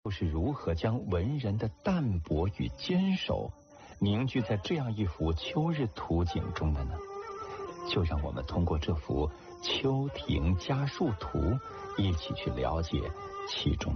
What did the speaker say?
又是如何将文人的淡泊与坚守凝聚在这样一幅秋日图景中的呢？就让我们通过这幅《秋亭家树图》一起去了解其中